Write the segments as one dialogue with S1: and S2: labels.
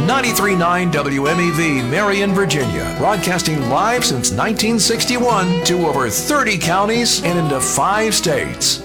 S1: 93.9 WMEV, Marion, Virginia, broadcasting live since 1961 to over 30 counties and into 5 states.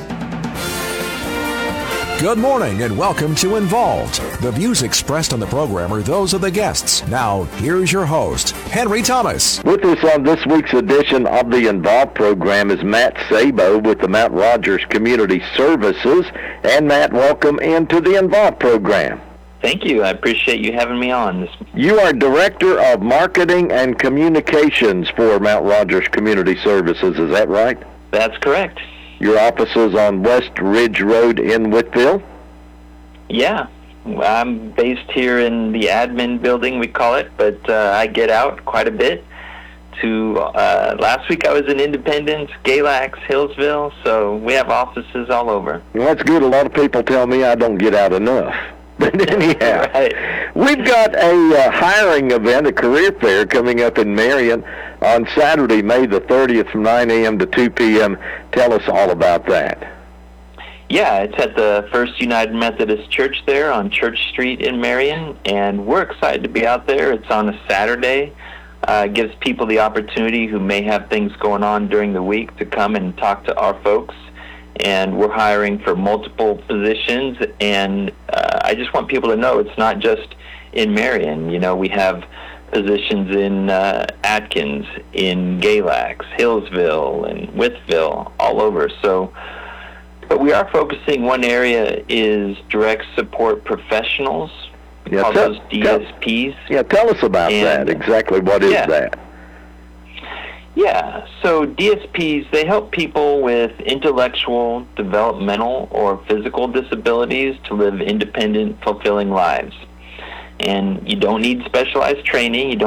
S1: Good morning and welcome to Involved. The views expressed on the program are those of the guests. Now, here's your host, Henry Thomas.
S2: With us on this week's edition of the Involved program is Matt Sabo with the Mount Rogers Community Services. And Matt, welcome into the Involved program.
S3: Thank you. I appreciate you having me on.
S2: You are Director of Marketing and Communications for Mount Rogers Community Services, is that right?
S3: That's correct.
S2: Your office is on West Ridge Road in Whiteville?
S3: Yeah. I'm based here in the admin building, we call it, but I get out quite a bit. Last week I was in Independence, Galax, Hillsville, so we have offices all over.
S2: Well, that's good. A lot of people tell me I don't get out enough. But anyhow,
S3: right.
S2: We've got a hiring event, a career fair coming up in Marion on Saturday, May the 30th from 9 a.m. to 2 p.m. Tell us all about that.
S3: Yeah, it's at the First United Methodist Church there on Church Street in Marion, and we're excited to be out there. It's on a Saturday. It gives people the opportunity who may have things going on during the week to come and talk to our folks. And we're hiring for multiple positions, and I just want people to know it's not just in Marion. You know, we have positions in Atkins, in Galax, Hillsville, and Whiteville, all over. So, but we are focusing, one area is direct support professionals, called those DSPs.
S2: Tell us about that. Exactly what is that?
S3: Yeah, so DSPs, they help people with intellectual, developmental, or physical disabilities to live independent, fulfilling lives. And you don't need specialized training. You don't